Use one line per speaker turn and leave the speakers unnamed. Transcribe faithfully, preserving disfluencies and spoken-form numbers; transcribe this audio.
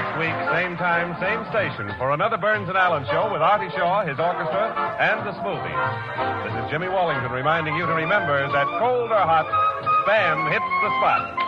next week, same time, same station, for another Burns and Allen show with Artie Shaw, his orchestra, and the Smoothies. This is Jimmy Wallington reminding you to remember that cold or hot, Spam hits the spot.